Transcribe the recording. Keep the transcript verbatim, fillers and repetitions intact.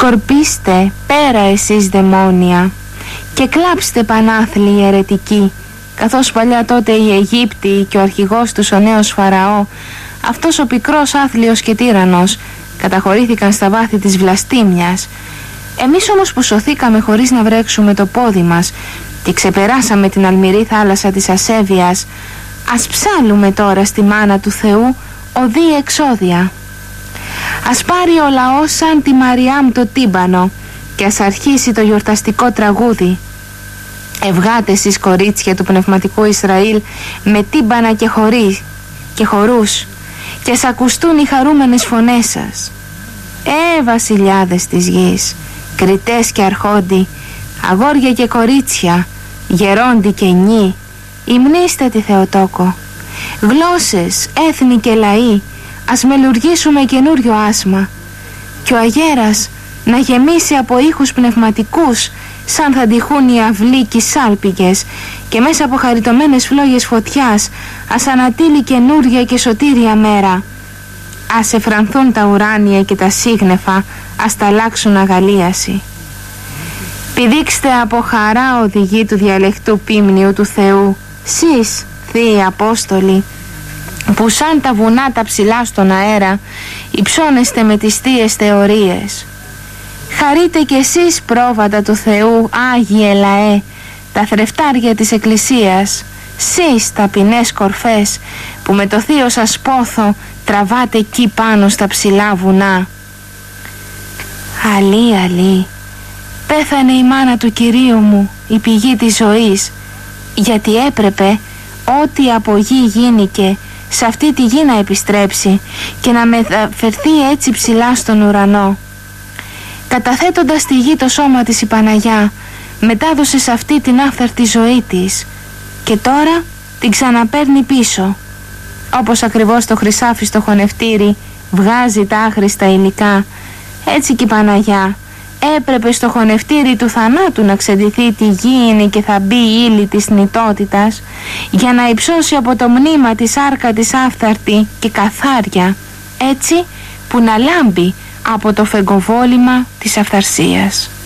Σκορπίστε πέρα εσείς δαιμόνια και κλάψτε πανάθλοι αιρετικοί, καθώς παλιά τότε οι Αιγύπτιοι και ο αρχηγός τους ο νέος Φαραώ, αυτός ο πικρός άθλιος και τύραννος, καταχωρήθηκαν στα βάθη της βλαστήμιας. Εμείς όμως που σωθήκαμε χωρίς να βρέξουμε το πόδι μας και ξεπεράσαμε την αλμυρή θάλασσα της ασέβειας, ας ψάλουμε τώρα στη μάνα του Θεού οδή εξόδια. Ας πάρει ο λαός σαν τη Μαριάμ το τύμπανο και ας αρχίσει το γιορταστικό τραγούδι. Ευγάτε εσείς κορίτσια του πνευματικού Ισραήλ με τύμπανα και, χωρί, και χορούς, και ας ακουστούν οι χαρούμενες φωνές σας. Ε, βασιλιάδες της γης, κριτές και αρχόντι, αγόρια και κορίτσια, γερόντι και νη, υμνήστε τη Θεοτόκο. Γλώσσες, έθνη και λαοί, ας μελουργήσουμε καινούριο άσμα, και ο αγέρας να γεμίσει από ήχους πνευματικούς, σαν θα τυχούν οι αυλοί και οι σάλπιγγες, και μέσα από χαριτωμένες φλόγες φωτιάς ας ανατείλει καινούρια και σωτήρια μέρα. Ας εφρανθούν τα ουράνια και τα σύγνεφα, ας τα αλλάξουν αγαλίαση. Πηδήξτε από χαρά οδηγοί του διαλεκτού πίμνιου του Θεού, σεις θείοι Απόστολοι, που σαν τα βουνά τα ψηλά στον αέρα υψώνεστε με τις θείες θεωρίες. Χαρείτε κι εσείς πρόβατα του Θεού, Άγιε λαέ, τα θρεφτάρια της Εκκλησίας, σεις ταπεινές κορφές που με το θείο σας πόθο τραβάτε εκεί πάνω στα ψηλά βουνά. Αλή, αλή, πέθανε η μάνα του Κυρίου μου, η πηγή της ζωής, γιατί έπρεπε ό,τι από γη γίνηκε σε αυτή τη γη να επιστρέψει και να μεταφερθεί έτσι ψηλά στον ουρανό. Καταθέτοντας στη γη το σώμα της η Παναγιά, μετάδωσε σε αυτή την άφθαρτη ζωή της και τώρα την ξαναπαίρνει πίσω. Όπως ακριβώς το χρυσάφι στο χωνευτήρι βγάζει τα άχρηστα υλικά, έτσι και η Παναγιά έπρεπε στο χωνευτήρι του θανάτου να ξεντηθεί τη γήινη και θα μπει η ύλη της νητότητας, για να υψώσει από το μνήμα της άρκα της άφθαρτη και καθάρια, έτσι που να λάμπει από το φεγγοβόλημα της αυθαρσίας.